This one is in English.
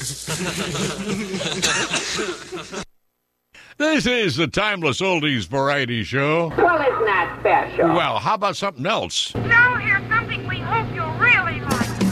This is the Timeless Oldies Variety Show. Well, isn't that special? Well, how about something else?